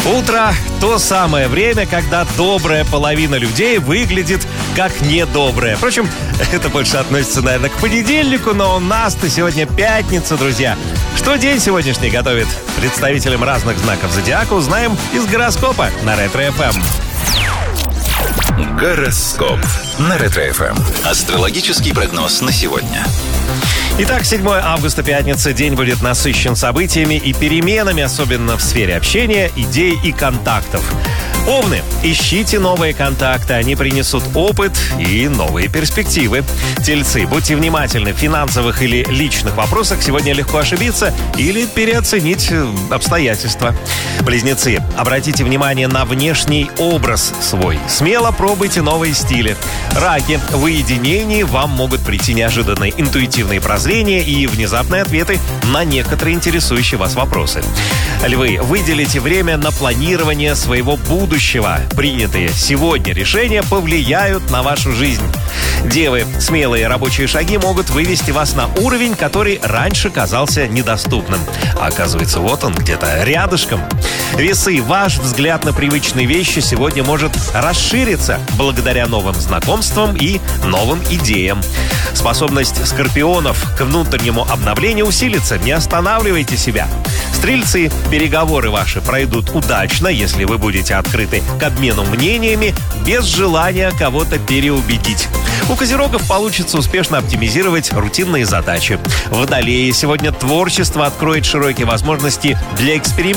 Утро – то самое время, когда добрая половина людей выглядит как недобрая. Впрочем, это больше относится, наверное, к понедельнику, но у нас-то сегодня пятница, друзья. Что день сегодняшний готовит представителям разных знаков зодиака, узнаем из гороскопа на Ретро-ФМ. Гороскоп на Ретро-ФМ. Астрологический прогноз на сегодня. Итак, 7 августа, пятница. День будет насыщен событиями и переменами, особенно в сфере общения, идей и контактов. Овны, ищите новые контакты, они принесут опыт и новые перспективы. Тельцы, будьте внимательны, в финансовых или личных вопросах сегодня легко ошибиться или переоценить обстоятельства. Близнецы, обратите внимание на внешний образ свой. Смело пробуйте новые стили. Раки, в уединении вам могут прийти неожиданные интуитивные прозрения и внезапные ответы на некоторые интересующие вас вопросы. Львы, выделите время на планирование своего будущего. Принятые сегодня решения повлияют на вашу жизнь. Девы, смелые рабочие шаги могут вывести вас на уровень, который раньше казался недоступным. А оказывается, вот он где-то рядышком. Весы, ваш взгляд на привычные вещи сегодня может расшириться благодаря новым знакомствам и новым идеям. Способность скорпионов к внутреннему обновлению усилится. Не останавливайте себя. Стрельцы, переговоры ваши пройдут удачно, если вы будете открыты к обмену мнениями без желания кого-то переубедить. У козерогов получится успешно оптимизировать рутинные задачи. Водолеи, сегодня творчество откроет широкие возможности для экспериментов.